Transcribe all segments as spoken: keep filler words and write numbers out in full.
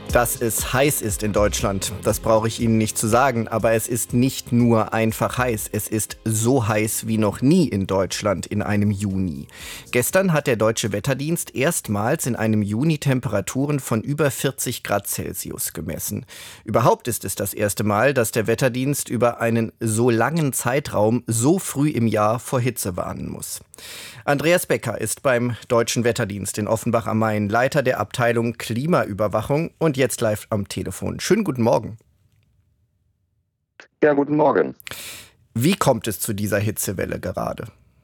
Dass es heiß ist in Deutschland, das brauche ich Ihnen nicht zu sagen, aber es ist nicht nur einfach heiß, es ist so heiß wie noch nie in Deutschland in einem Juni. Gestern hat der Deutsche Wetterdienst erstmals in einem Juni Temperaturen von über vierzig Grad Celsius gemessen. Überhaupt ist es das erste Mal, dass der Wetterdienst über einen so langen Zeitraum so früh im Jahr vor Hitze warnen muss. Andreas Becker ist beim Deutschen Wetterdienst in Offenbach am Main Leiter der Abteilung Klimaüberwachung und jetzt live am Telefon. Schönen guten Morgen. Ja, guten Morgen. Wie kommt es zu dieser Hitzewelle gerade?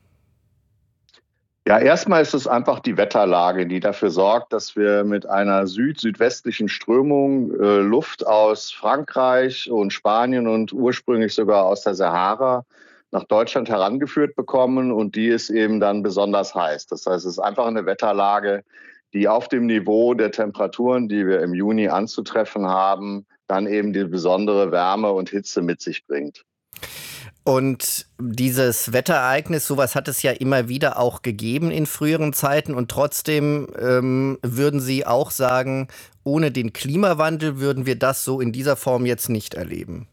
Ja, erstmal ist es einfach die Wetterlage, die dafür sorgt, dass wir mit einer süd-südwestlichen Strömung äh, Luft aus Frankreich und Spanien und ursprünglich sogar aus der Sahara nach Deutschland herangeführt bekommen, und die ist eben dann besonders heiß. Das heißt, es ist einfach eine Wetterlage, die auf dem Niveau der Temperaturen, die wir im Juni anzutreffen haben, dann eben die besondere Wärme und Hitze mit sich bringt. Und dieses Wetterereignis, sowas hat es ja immer wieder auch gegeben in früheren Zeiten, und trotzdem ähm, würden Sie auch sagen, ohne den Klimawandel würden wir das so in dieser Form jetzt nicht erleben.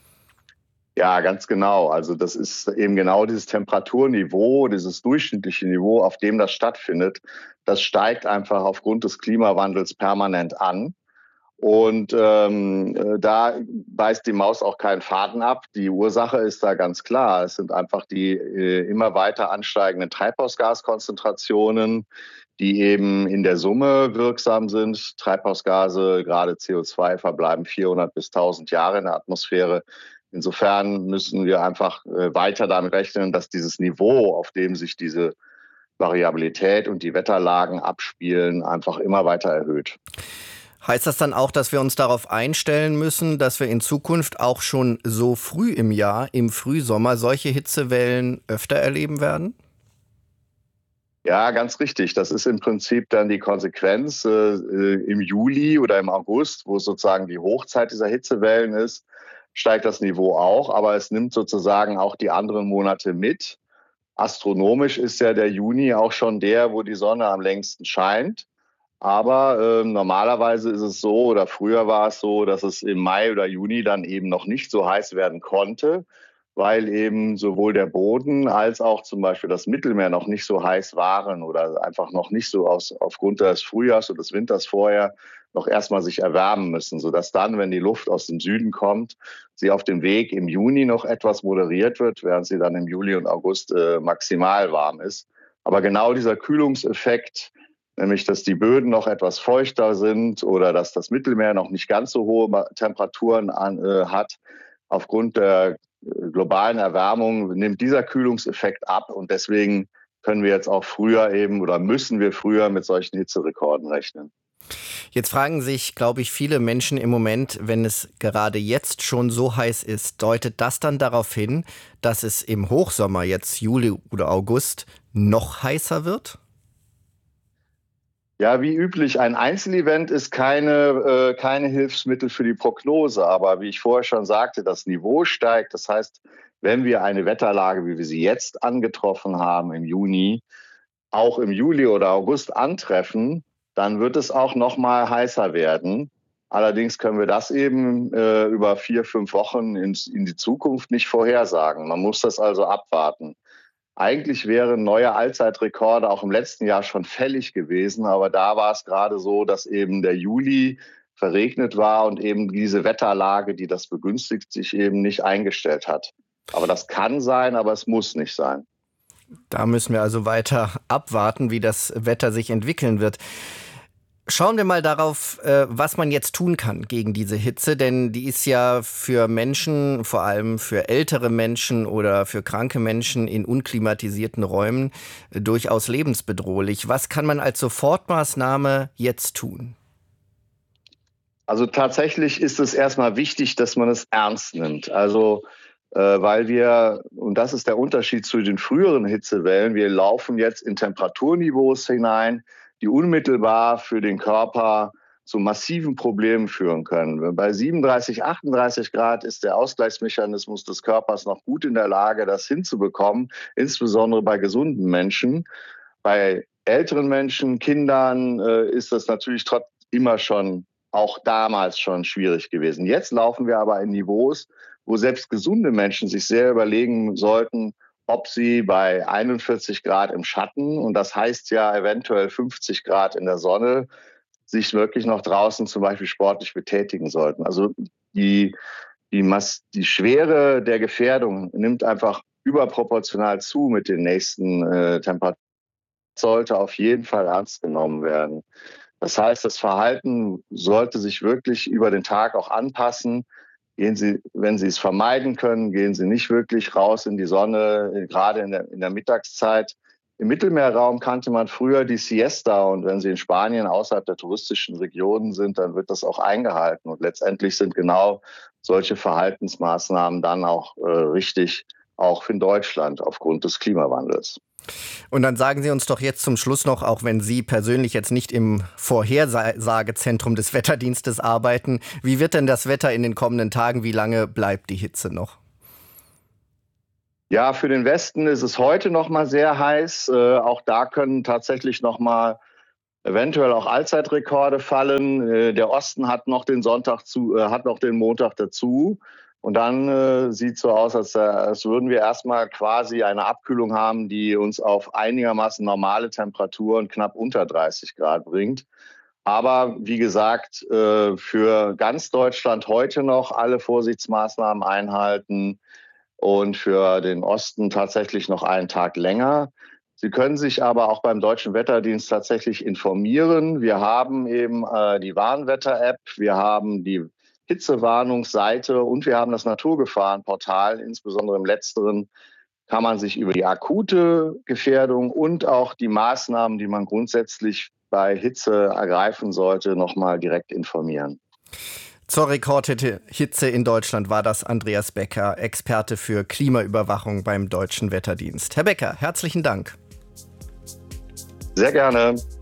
Ja, ganz genau. Also das ist eben genau dieses Temperaturniveau, dieses durchschnittliche Niveau, auf dem das stattfindet. Das steigt einfach aufgrund des Klimawandels permanent an. Und ähm, da beißt die Maus auch keinen Faden ab. Die Ursache ist da ganz klar. Es sind einfach die äh, immer weiter ansteigenden Treibhausgaskonzentrationen, die eben in der Summe wirksam sind. Treibhausgase, gerade C O zwei, verbleiben vierhundert bis tausend Jahre in der Atmosphäre. Insofern müssen wir einfach äh, weiter damit rechnen, dass dieses Niveau, auf dem sich diese Variabilität und die Wetterlagen abspielen, einfach immer weiter erhöht. Heißt das dann auch, dass wir uns darauf einstellen müssen, dass wir in Zukunft auch schon so früh im Jahr, im Frühsommer, solche Hitzewellen öfter erleben werden? Ja, ganz richtig. Das ist im Prinzip dann die Konsequenz. Äh, im Juli oder im August, wo sozusagen die Hochzeit dieser Hitzewellen ist, steigt das Niveau auch, aber es nimmt sozusagen auch die anderen Monate mit. Astronomisch ist ja der Juni auch schon der, wo die Sonne am längsten scheint. Aber äh, normalerweise ist es so, oder früher war es so, dass es im Mai oder Juni dann eben noch nicht so heiß werden konnte, weil eben sowohl der Boden als auch zum Beispiel das Mittelmeer noch nicht so heiß waren oder einfach noch nicht so aus, aufgrund des Frühjahrs oder des Winters vorher noch erstmal sich erwärmen müssen, sodass dann, wenn die Luft aus dem Süden kommt, sie auf dem Weg im Juni noch etwas moderiert wird, während sie dann im Juli und August äh, maximal warm ist. Aber genau dieser Kühlungseffekt, nämlich dass die Böden noch etwas feuchter sind oder dass das Mittelmeer noch nicht ganz so hohe Temperaturen an, äh, hat, aufgrund der globalen Erwärmung nimmt dieser Kühlungseffekt ab, und deswegen können wir jetzt auch früher eben oder müssen wir früher mit solchen Hitzerekorden rechnen. Jetzt fragen sich, glaube ich, viele Menschen im Moment, wenn es gerade jetzt schon so heiß ist, deutet das dann darauf hin, dass es im Hochsommer, jetzt Juli oder August, noch heißer wird? Ja, wie üblich, ein Einzelevent ist keine, äh, keine Hilfsmittel für die Prognose. Aber wie ich vorher schon sagte, das Niveau steigt. Das heißt, wenn wir eine Wetterlage, wie wir sie jetzt angetroffen haben im Juni, auch im Juli oder August antreffen, dann wird es auch noch mal heißer werden. Allerdings können wir das eben äh, über vier, fünf Wochen in, in die Zukunft nicht vorhersagen. Man muss das also abwarten. Eigentlich wären neue Allzeitrekorde auch im letzten Jahr schon fällig gewesen, aber da war es gerade so, dass eben der Juli verregnet war und eben diese Wetterlage, die das begünstigt, sich eben nicht eingestellt hat. Aber das kann sein, aber es muss nicht sein. Da müssen wir also weiter abwarten, wie das Wetter sich entwickeln wird. Schauen wir mal darauf, was man jetzt tun kann gegen diese Hitze, denn die ist ja für Menschen, vor allem für ältere Menschen oder für kranke Menschen in unklimatisierten Räumen, durchaus lebensbedrohlich. Was kann man als Sofortmaßnahme jetzt tun? Also tatsächlich ist es erstmal wichtig, dass man es ernst nimmt. Also äh, weil wir, und das ist der Unterschied zu den früheren Hitzewellen, wir laufen jetzt in Temperaturniveaus hinein, die unmittelbar für den Körper zu massiven Problemen führen können. Bei siebenunddreißig, achtunddreißig Grad ist der Ausgleichsmechanismus des Körpers noch gut in der Lage, das hinzubekommen, insbesondere bei gesunden Menschen. Bei älteren Menschen, Kindern äh, ist das natürlich trotz immer schon auch damals schon schwierig gewesen. Jetzt laufen wir aber in Niveaus, wo selbst gesunde Menschen sich sehr überlegen sollten, ob sie bei einundvierzig Grad im Schatten, und das heißt ja eventuell fünfzig Grad in der Sonne, sich wirklich noch draußen zum Beispiel sportlich betätigen sollten. Also die, die, Mass, die Schwere der Gefährdung nimmt einfach überproportional zu mit den nächsten äh, Temperaturen. Sollte auf jeden Fall ernst genommen werden. Das heißt, das Verhalten sollte sich wirklich über den Tag auch anpassen. Gehen Sie, wenn Sie es vermeiden können, gehen Sie nicht wirklich raus in die Sonne, gerade in der, in der Mittagszeit. Im Mittelmeerraum kannte man früher die Siesta, und wenn Sie in Spanien außerhalb der touristischen Regionen sind, dann wird das auch eingehalten. Und letztendlich sind genau solche Verhaltensmaßnahmen dann auch äh, richtig, auch in Deutschland aufgrund des Klimawandels. Und dann sagen Sie uns doch jetzt zum Schluss noch, auch wenn Sie persönlich jetzt nicht im Vorhersagezentrum des Wetterdienstes arbeiten, wie wird denn das Wetter in den kommenden Tagen? Wie lange bleibt die Hitze noch? Ja, für den Westen ist es heute noch mal sehr heiß. Äh, auch da können tatsächlich noch mal eventuell auch Allzeitrekorde fallen. Äh, der Osten hat noch den Sonntag zu, äh, hat noch den Montag dazu. Und dann äh, sieht es so aus, als, als würden wir erstmal quasi eine Abkühlung haben, die uns auf einigermaßen normale Temperaturen knapp unter dreißig Grad bringt. Aber wie gesagt, äh, für ganz Deutschland heute noch alle Vorsichtsmaßnahmen einhalten und für den Osten tatsächlich noch einen Tag länger. Sie können sich aber auch beim Deutschen Wetterdienst tatsächlich informieren. Wir haben eben äh, die Warnwetter-App, wir haben die Hitzewarnungsseite und wir haben das Naturgefahrenportal. Insbesondere im Letzteren kann man sich über die akute Gefährdung und auch die Maßnahmen, die man grundsätzlich bei Hitze ergreifen sollte, nochmal direkt informieren. Zur Rekordhitze in Deutschland war das Andreas Becker, Experte für Klimaüberwachung beim Deutschen Wetterdienst. Herr Becker, herzlichen Dank. Sehr gerne.